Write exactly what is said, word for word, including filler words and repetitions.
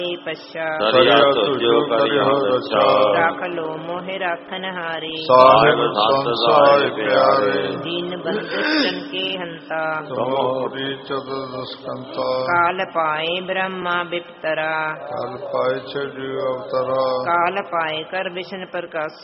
ਪਛਾ ਕਰਿਆ ਤੁਜੋ ਕਰਿਓ ਰਛਾ ਰੱਖ ਲੋ ਮੋਹਿ ਰਾਖਨ ਹਾਰੇ ਸਾਹਿਬ ਸੰਤ ਸਹਾਇ ਪਿਆਰੇ ਦੀਨ ਬੰਧੁ ਜਨ ਕੇ ਹੰਤਾ ਤੁਮੋਰੀ ਚਤੁਰਦਸਕੰਤਾ ਕਾਲ ਪਾਏ ਬ੍ਰਹਮਾ ਬਿਪਤਰਾ ਕਲ ਪਾਇ ਛੜਿ ਅਵਤਰਾ ਕਾਲ ਪਾਏ ਕਰ ਵਿਸ਼ਨ ਪ੍ਰਕਾਸ਼